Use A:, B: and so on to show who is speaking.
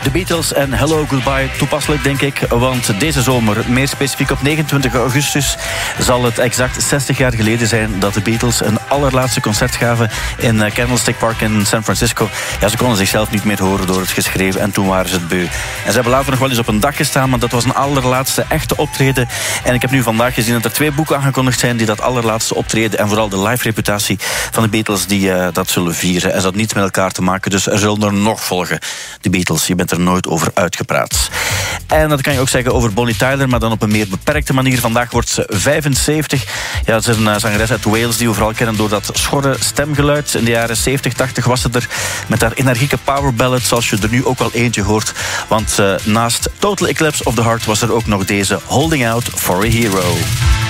A: De Beatles en Hello Goodbye, toepasselijk denk ik, want deze zomer, meer specifiek op 29 augustus, zal het exact 60 jaar geleden zijn dat de Beatles een allerlaatste concert gaven in Candlestick Park in San Francisco. Ja, ze konden zichzelf niet meer horen door het geschreven en toen waren ze het beu. En ze hebben later nog wel eens op een dak gestaan, maar dat was een allerlaatste echte optreden. En ik heb nu vandaag gezien dat er 2 boeken aangekondigd zijn die dat allerlaatste optreden en vooral de live reputatie van de Beatles die dat zullen vieren. En ze had niets met elkaar te maken, dus er zullen er nog volgen. De Beatles, je bent er nooit over uitgepraat. En dat kan je ook zeggen over Bonnie Tyler, maar dan op een meer beperkte manier. Vandaag wordt ze 75. Ja, ze is een zangeres uit Wales die we vooral kennen door dat schorre stemgeluid. In de jaren 70, 80 was ze er met haar energieke power ballad, zoals je er nu ook wel eentje hoort. Want naast Total Eclipse of the Heart was er ook nog deze Holding Out for a Hero.